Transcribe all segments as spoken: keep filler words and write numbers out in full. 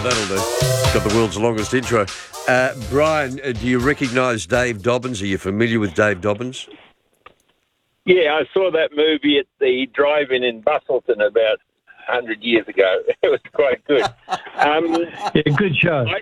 that'll do. Got the world's longest intro. Uh, Brian, uh, do you recognise Dave Dobbins? Are you familiar with Dave Dobbins? Yeah, I saw that movie at the drive-in in Bustleton about one hundred years ago. It was quite good. Um, yeah, good show. I,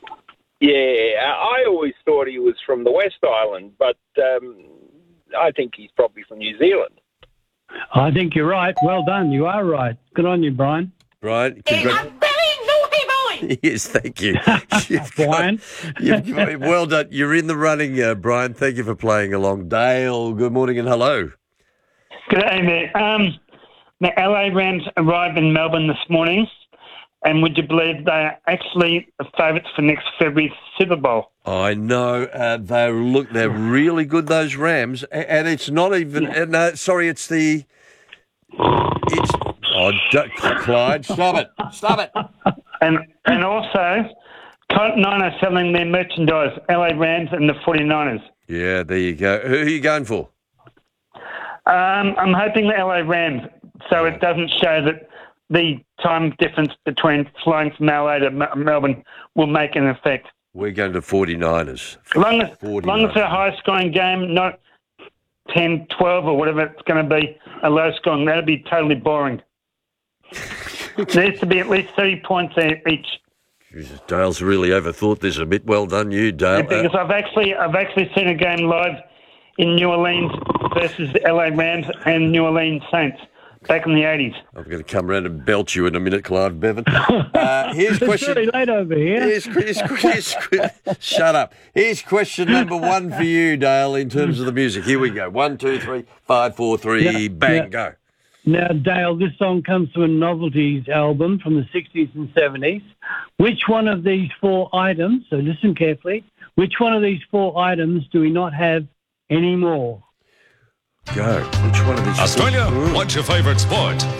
yeah, I always thought he was from the West Island, but um, I think he's probably from New Zealand. I think you're right. Well done. You are right. Good on you, Brian. Brian, He's a congrats. very naughty boy. Yes, thank you. You've Brian. got- you've- well done. You're in the running, uh, Brian. Thank you for playing along. Dale, good morning and hello. Good day, mate. Um, the L A Rams arrived in Melbourne this morning, and would you believe they are actually the favourites for next February's Super Bowl? I know. Uh, they look. They're really good. Those Rams, A- and it's not even. Uh, no, sorry, it's the. It's. Oh, D- Clyde, stop it! Stop it! And and also, Cotton Nine are selling their merchandise, L A Rams and the forty-niners. Yeah, there you go. Who are you going for? Um, I'm hoping the L A Rams, so it doesn't show that the time difference between flying from L A to M- Melbourne will make an effect. We're going to forty-niners. As long as, as long as forty-niners. it's a high-scoring game, not ten, twelve or whatever it's going to be, a low-scoring, that'll be totally boring. There needs to be at least thirty points each. Jesus, Dale's really overthought this a bit. Well done, you, Dale. Because I've actually I've actually seen a game live in New Orleans versus the L A Rams and New Orleans Saints back in the eighties. I'm going to come round and belt you in a minute, Clive Bevan. Uh, here's It's question. very late over here. Here's, here's, here's, shut up. Here's question number one for you, Dale, in terms of the music. Here we go. One, two, three, five, four, three, Yeah, bang, yeah. go. Now, Dale, this song comes from a novelties album from the sixties and seventies. Which one of these four items, so listen carefully, which one of these four items do we not have anymore? Go. Which one of these? Australia, Ooh. what's your favourite sport?